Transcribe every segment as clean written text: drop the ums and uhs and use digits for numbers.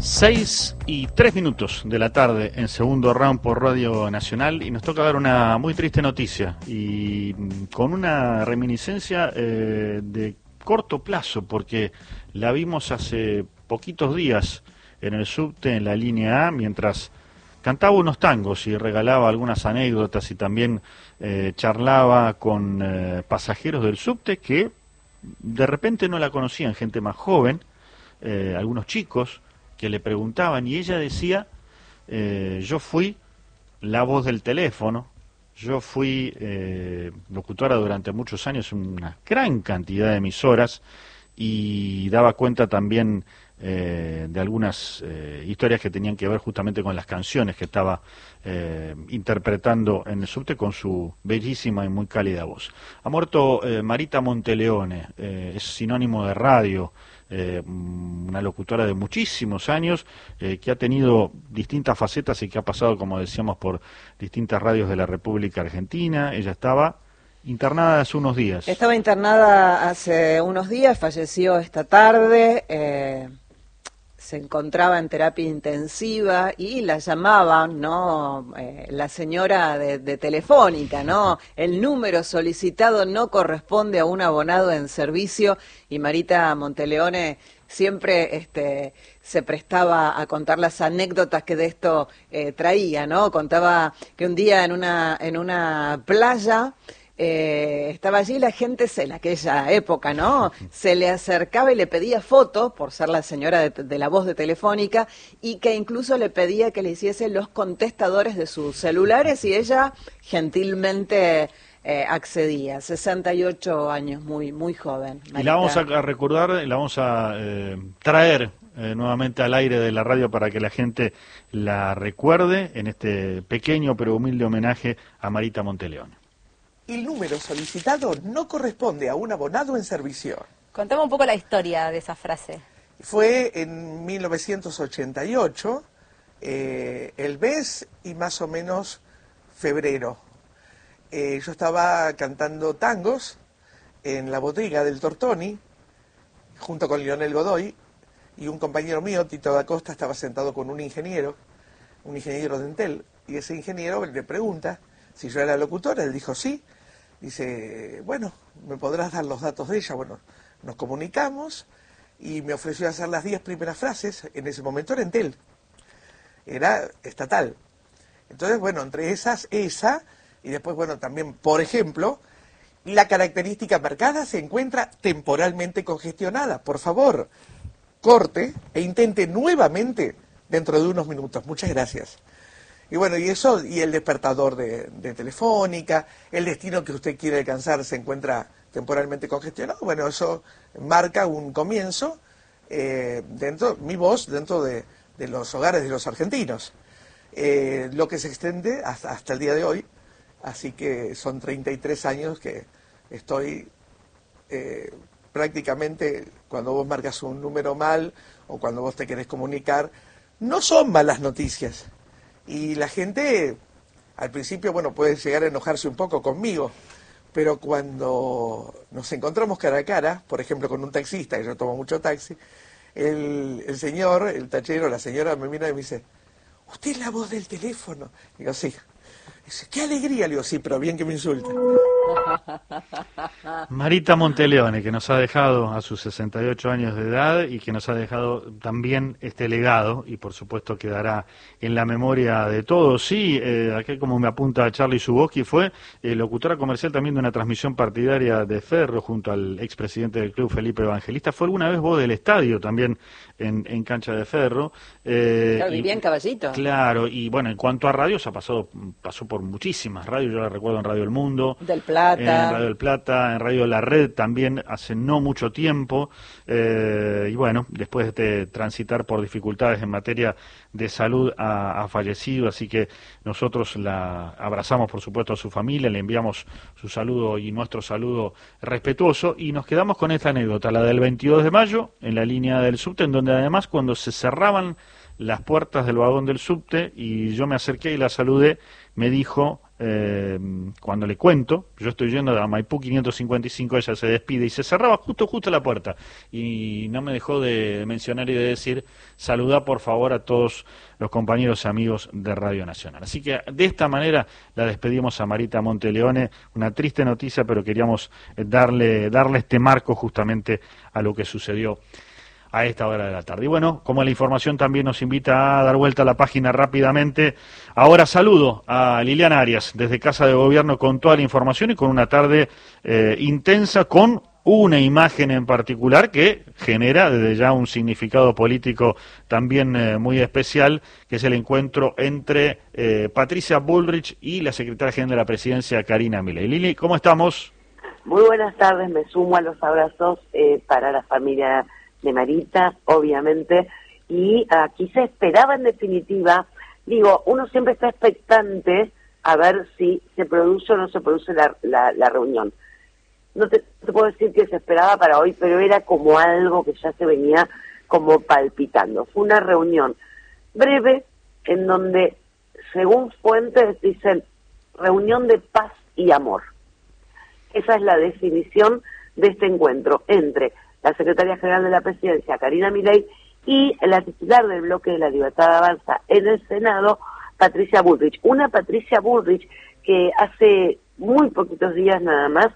6:03 de la tarde en segundo round por Radio Nacional, y nos toca dar una muy triste noticia y con una reminiscencia de corto plazo, porque la vimos hace poquitos días en el subte, en la línea A, mientras cantaba unos tangos y regalaba algunas anécdotas, y también charlaba con pasajeros del subte que de repente no la conocían, gente más joven, algunos chicos que le preguntaban, y ella decía, yo fui la voz del teléfono, yo fui locutora durante muchos años en una gran cantidad de emisoras, y daba cuenta también de algunas historias que tenían que ver justamente con las canciones que estaba interpretando en el subte con su bellísima y muy cálida voz. Ha muerto Marita Monteleone, es sinónimo de radio, una locutora de muchísimos años, que ha tenido distintas facetas y que ha pasado, como decíamos, por distintas radios de la República Argentina. Ella estaba internada hace unos días. Estaba internada hace unos días, falleció esta tarde, se encontraba en terapia intensiva y la llamaban, ¿no? La señora de Telefónica, ¿no? El número solicitado no corresponde a un abonado en servicio, y Marita Monteleone siempre se prestaba a contar las anécdotas que de esto traía, ¿no? Contaba que un día en una playa estaba allí la gente, en aquella época, ¿no? Se le acercaba y le pedía fotos, por ser la señora de la voz de Telefónica, y que incluso le pedía que le hiciese los contestadores de sus celulares, y ella gentilmente accedía. 68 años, muy, muy joven. Marita. Y la vamos a recordar, la vamos a traer nuevamente al aire de la radio para que la gente la recuerde en este pequeño pero humilde homenaje a Marita Monteleone. El número solicitado no corresponde a un abonado en servicio. Contame un poco la historia de esa frase. Fue en 1988, el mes y más o menos febrero. Yo estaba cantando tangos en la bodega del Tortoni, junto con Lionel Godoy, y un compañero mío, Tito da Costa, estaba sentado con un ingeniero de Entel, y ese ingeniero le pregunta si yo era locutora. Él dijo sí. Dice, bueno, ¿me podrás dar los datos de ella? Bueno, nos comunicamos y me ofreció hacer las 10 primeras frases. En ese momento era Entel, era estatal. Entonces, bueno, entre esa, y después, bueno, también, por ejemplo, la característica marcada se encuentra temporalmente congestionada. Por favor, corte e intente nuevamente dentro de unos minutos. Muchas gracias. Y bueno, y eso, y el despertador de Telefónica, el destino que usted quiere alcanzar se encuentra temporalmente congestionado. Bueno, eso marca un comienzo, mi voz dentro de los hogares de los argentinos. Lo que se extiende hasta el día de hoy, así que son 33 años que estoy prácticamente, cuando vos marcas un número mal o cuando vos te querés comunicar, no son malas noticias. Y la gente, al principio, bueno, puede llegar a enojarse un poco conmigo, pero cuando nos encontramos cara a cara, por ejemplo, con un taxista, que yo tomo mucho taxi, el señor, el tachero, la señora me mira y me dice, ¿usted es la voz del teléfono? Digo, sí. Dice, qué alegría. Le digo, sí, pero bien que me insulte. Marita Monteleone, que nos ha dejado a sus 68 años de edad y que nos ha dejado también este legado, y por supuesto quedará en la memoria de todos. Sí, aquí como me apunta Charlie Zuboski, fue locutora comercial también de una transmisión partidaria de Ferro junto al expresidente del club, Felipe Evangelista. Fue alguna vez voz del estadio también en cancha de Ferro. Claro, vivía en Caballito. Claro, y bueno, en cuanto a radios, pasó por muchísimas radios. Yo la recuerdo en Radio El Mundo, del Plata, en Radio del Plata, en Radio La Red también hace no mucho tiempo, y bueno, después de transitar por dificultades en materia de salud ha fallecido, así que nosotros la abrazamos, por supuesto, a su familia, le enviamos su saludo y nuestro saludo respetuoso, y nos quedamos con esta anécdota, la del 22 de mayo, en la línea del subte, en donde además cuando se cerraban las puertas del vagón del subte y yo me acerqué y la saludé, me dijo, cuando le cuento, yo estoy yendo a Maipú 555, ella se despide y se cerraba justo la puerta y no me dejó de mencionar y de decir: saludá por favor a todos los compañeros y amigos de Radio Nacional. Así que de esta manera la despedimos a Marita Monteleone, una triste noticia, pero queríamos darle este marco justamente a lo que sucedió a esta hora de la tarde. Y bueno, como la información también nos invita a dar vuelta a la página rápidamente, ahora saludo a Liliana Arias desde Casa de Gobierno con toda la información y con una tarde intensa, con una imagen en particular que genera desde ya un significado político también muy especial, que es el encuentro entre Patricia Bullrich y la secretaria general de la Presidencia, Karina Milei. Lili, ¿cómo estamos? Muy buenas tardes, me sumo a los abrazos para la familia de Marita, obviamente, y aquí se esperaba en definitiva, digo, uno siempre está expectante a ver si se produce o no se produce la reunión. No te puedo decir que se esperaba para hoy, pero era como algo que ya se venía como palpitando. Fue una reunión breve en donde, según fuentes, dicen reunión de paz y amor. Esa es la definición de este encuentro entre la secretaria general de la Presidencia, Karina Milei, y la titular del bloque de la Libertad Avanza en el Senado, Patricia Bullrich. Una Patricia Bullrich que hace muy poquitos días nada más,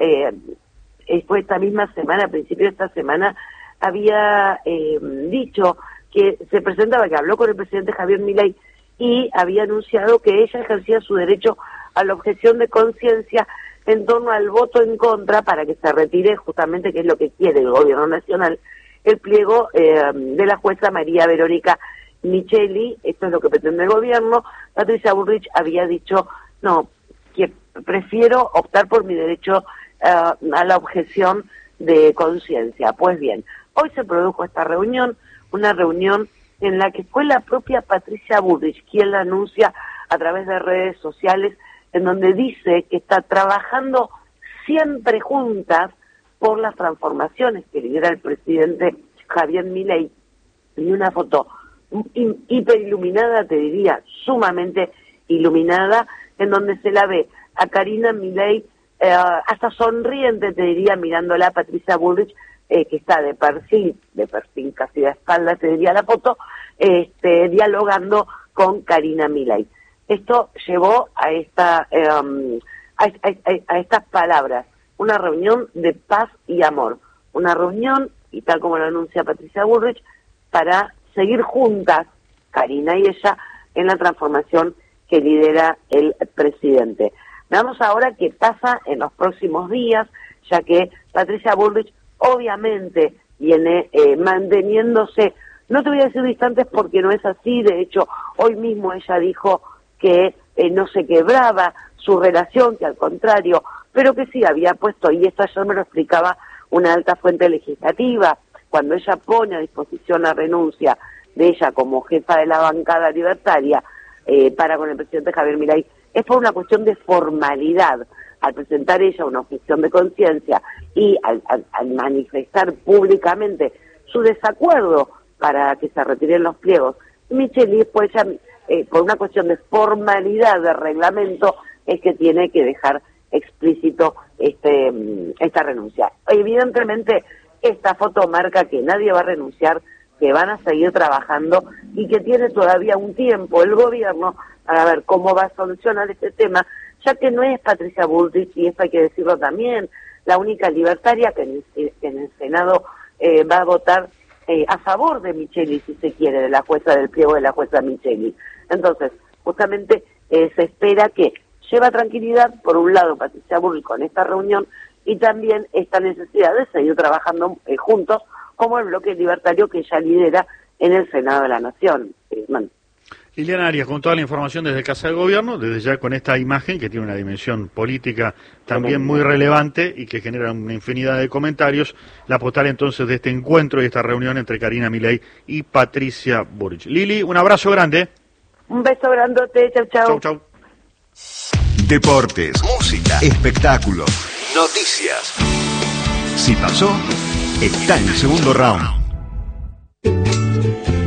fue esta misma semana, a principio de esta semana, había dicho que se presentaba, que habló con el presidente Javier Milei y había anunciado que ella ejercía su derecho a la objeción de conciencia en torno al voto en contra para que se retire justamente, que es lo que quiere el gobierno nacional, el pliego de la jueza María Verónica Micheli. Esto es lo que pretende el gobierno. Patricia Bullrich había dicho, no, que prefiero optar por mi derecho a la objeción de conciencia. Pues bien, hoy se produjo esta reunión, una reunión en la que fue la propia Patricia Bullrich quien la anuncia a través de redes sociales, en donde dice que está trabajando siempre juntas por las transformaciones que lidera el presidente Javier Milei, y una foto hiperiluminada, te diría, sumamente iluminada, en donde se la ve a Karina Milei, hasta sonriente, te diría, mirándola a Patricia Bullrich, que está de perfil casi de espalda, te diría la foto, dialogando con Karina Milei. Esto llevó a estas palabras, una reunión de paz y amor, una reunión, y tal como lo anuncia Patricia Bullrich, para seguir juntas, Karina y ella, en la transformación que lidera el presidente. Veamos ahora qué pasa en los próximos días, ya que Patricia Bullrich obviamente viene manteniéndose, no te voy a decir distantes porque no es así, de hecho hoy mismo ella dijo que no se quebraba su relación, que al contrario, pero que sí había puesto, y esto ayer me lo explicaba una alta fuente legislativa, cuando ella pone a disposición la renuncia de ella como jefa de la bancada libertaria para con el presidente Javier Milei, es por una cuestión de formalidad. Al presentar ella una objeción de conciencia y al manifestar públicamente su desacuerdo para que se retiren los pliegos, Micheli, pues ella, por una cuestión de formalidad de reglamento, es que tiene que dejar explícito esta renuncia. Evidentemente, esta foto marca que nadie va a renunciar, que van a seguir trabajando y que tiene todavía un tiempo el gobierno para ver cómo va a solucionar este tema, ya que no es Patricia Bullrich, y esto hay que decirlo también, la única libertaria que en el Senado va a votar a favor de Micheli, si se quiere, de la jueza del pliego de la jueza Micheli. Entonces, justamente se espera que lleva tranquilidad, por un lado, Patricia Bullrich con esta reunión, y también esta necesidad de seguir trabajando juntos como el bloque libertario que ya lidera en el Senado de la Nación. Liliana Arias, con toda la información desde Casa de Gobierno, desde ya con esta imagen que tiene una dimensión política también muy relevante y que genera una infinidad de comentarios, la postal entonces de este encuentro y esta reunión entre Karina Milei y Patricia Bullrich. Lili, un abrazo grande. Un beso grandote, chau, chau. Chau, chau. Deportes, música, espectáculos, noticias. Si pasó, está en el segundo round.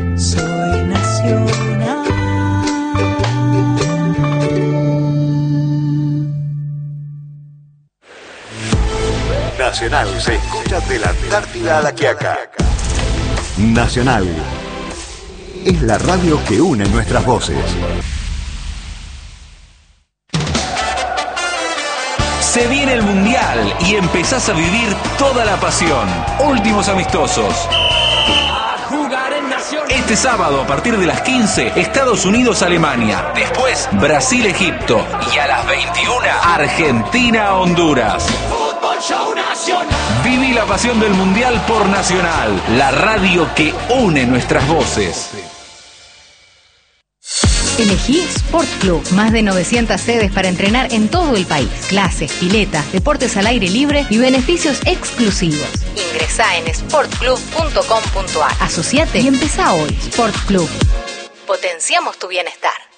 Soy nacional. Nacional se escucha de la Antártida a La Quiaca. Nacional es la radio que une nuestras voces. Se viene el Mundial y empezás a vivir toda la pasión. Últimos amistosos. Este sábado a partir de las 15, Estados Unidos-Alemania. Después, Brasil-Egipto. Y a las 21, Argentina-Honduras. Viví la pasión del Mundial por Nacional, la radio que une nuestras voces. Elegí Sport Club, más de 900 sedes para entrenar en todo el país. Clases, piletas, deportes al aire libre y beneficios exclusivos. Ingresá en sportclub.com.ar. Asociate y empezá hoy. Sport Club. Potenciamos tu bienestar.